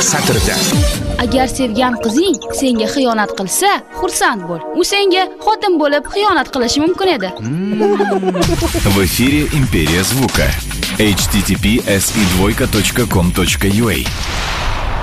satrida. Agar sevgan qizing senga xiyonat qilsa, xursand bo'l. U senga xotin bo'lib xiyonat qilishi mumkin edi. В эфире «Империя звука». https://com.ua